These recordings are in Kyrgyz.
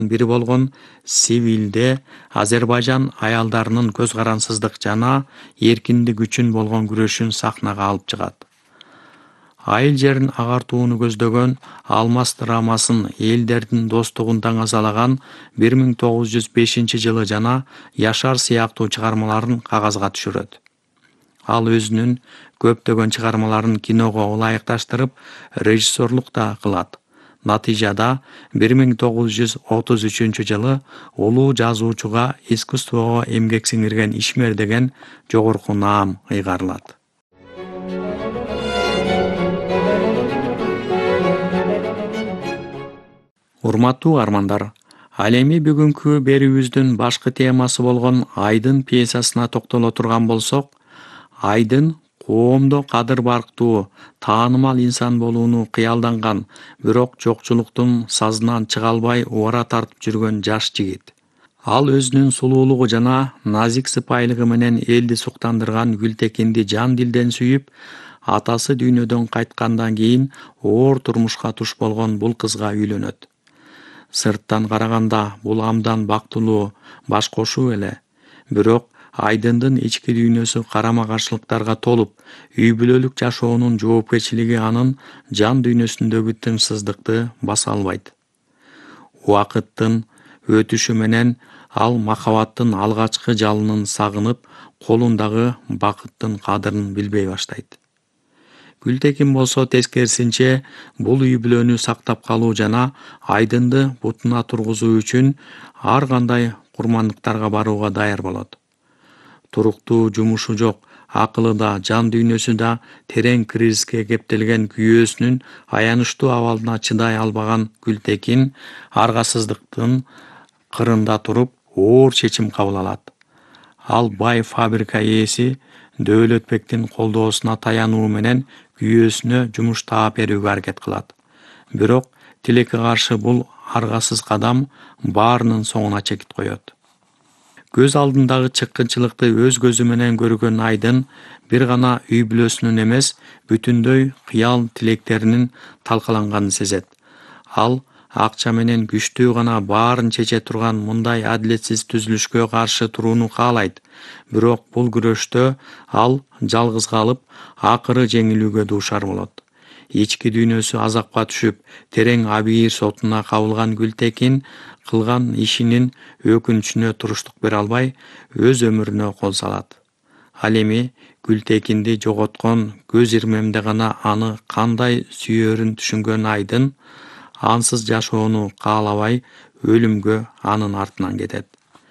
бири болгон Сивилде Азербайжан аялдарынын көз карансыздык жана эркиндик үчүн болгон күрөшүн сахнага алып чыгат. Айыл жерин агартууну көздөгөн Алмаз драмасын элдердин достугун таңазалаган 1905-жылы жана Яшар сыяктуу чыгармаларын кагазга түшүрөт. Ал өзүнүн көптөгөн чыгармаларын киного ылайыкташтырып, режиссерлук да кылат. Натыйжада 1933-жылы улуу жазуучуга искусствого эмгек сиңирген ишмер деген жогорку наам ыйгарылат. Урматтуу армандар, ал эми бүгүнкү берүүбүздүн башкы темасы болгон Айдын пьесасына токтоло турган болсок, Айдын коомдо кадыр барктуу, таанымал инсан болууну кыялданган, бирок жокчулуктун сазынан чыга албай убара тартып жүргөн жаш жигит. Ал өзүнүн сулуулугу жана назик сыпайылыгы менен элди суктандырган Гүлтекинди жан дилден сүйүп, атасы дүйнөдөн кайткандан кийин оор турмушка туш болгон бул кызга үйлөнөт. Сырттан караганда бул абдан бактылуу, баш кошуу эле. Бирок Айдындын ички дүйнөсү карама-каршылыктарга толуп, үй бүлөлүк жашоонун жоопкерчилиги анын жан дүйнөсүндөгү тынчсыздыкты баса албайт. Убакыттын өтүшү менен ал махабаттын алгачкы жалынын сагынып, колундагы бакыттын кадырын билбей баштайт. Гүлтекин болсо тескерисинче бул үй бүлөнү сактап калуу жана Айдынды бутуна тургузуу үчүн ар кандай курмандыктарга барууга даяр болот. Туруктуу жумушу жок, акылы да, жан дүйнөсү да терең кризиске кептелген күйөөсүнүн аянычтуу абалына чыдай албаган Гүлтекин аргасыздыктын кырында туруп оор чечим кабыл алат. Ал бай фабрика ээси Дөөлөтбектин колдоосуна таянуу менен күйөөсүнө жумуш таап берүүгө аракет кылат. Бирок тилекке каршы бул аргасыз кадам баарынын соңуна чекит коет. Көз алдындагы чыккынчылыкты өз көзү менен көргөн Айдын бир гана үй бүлөсүнүн эмес, бүтүндөй кыял тилектеринин талкаланганын сезет. Ал акча менен күчтүү гана баарын чече турган мындай адилетсиз түзүлүшкө каршы турууну каалайт. Бирок бул күрөштө ал жалгыз калып, акыры жеңилүүгө дуушар болот. Ички дүйнөсү азапка түшүп, терең абийир сотуна кабылган Гүлтекин кылган ишинин өкүнүчүнө туруштук бере албай, өз өмүрүнө кол салат. Ал эми Гүлтекинди жоготкон көз ирмемде гана аны кандай сүйөрүн түшүнгөн Айдын ансыз жашоону каалабай өлүмгө анын артынан кетет.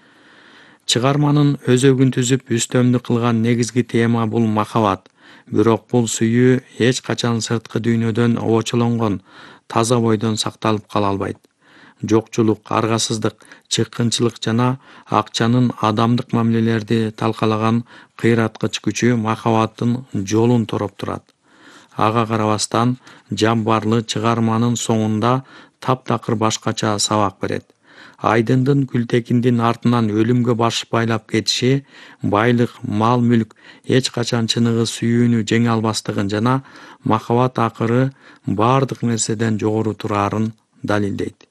Чыгарманын өзөгүн түзүп үстөмдүк кылган негизги тема бул махабат. Бирок бул сүйүү эч качан сырткы дүйнөдөн обочолонгон, таза бойдон сакталып кала албайт. Жокчулук, аргасыздык, чыккынчылык жана акчанын адамдык мамилелерди талкалаган кыйраткыч күчү махабаттын жолун тороп турат. Ага карабастан Жаббарлы чыгарманын соңунда таптакыр башкача сабак берет. Айдындын Гүлтекиндин артынан өлүмгө баш байлап кетиши, байлык, мал-мүлк эч качан чыныгы сүйүүнү жеңе албастыгын жана махабат акыры бардык нерседен жогору турарын далилдейт.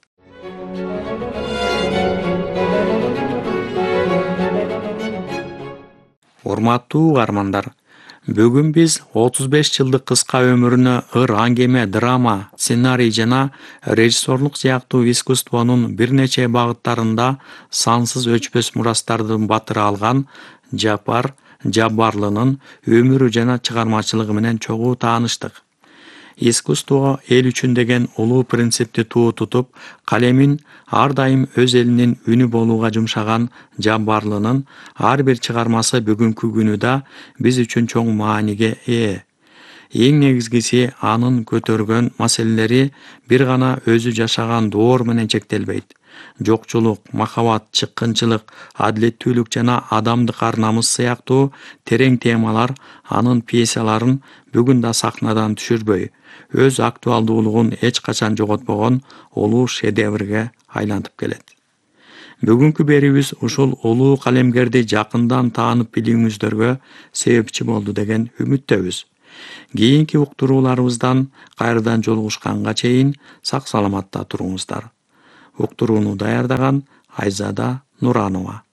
Урматтуу угармандар, бүгүн биз 35 жылдык кыска өмүрүнө ыр аңгеме, драма, сценарий жана режиссерлук сыяктуу искусствонун бир нече багыттарында сансыз өчпөс мурастардын батыры алган Жапар Жаббарлынын өмүрү жана чыгармачылыгы менен чогуу тааныштык. Искусство эл үчүн деген улуу принципти туу тутуп, калемин ар дайым өз элинин үнү болууга жумшаган Жаббарлынын ар бир чыгармасы бүгүнкү күнү да биз үчүн чоң мааниге ээ. Эң негизгиси анын көтөргөн маселелери бир гана өзү жашаган доор менен чектелбейт. Жокчулук, махабат, чыккынчылык, адилеттүүлүк жана адамдык ар намыс сыяктуу терең темалар анын пьесаларын бүгүн да сахнадан түшүрбөй, өз актуалдуулугун эч качан жоготпогон улуу шедеврге айлантып келет. Бүгүнкү берүүбүз ушул улуу калемгерди жакындан таанып билүүңүздөргө себепчи болду деген үмүттөбүз. Кийинки уктурууларыбыздан кайрадан жолугушканга чейин сак саламатта туруңуздар. уктурууну даярдаган Айзада Нуранова.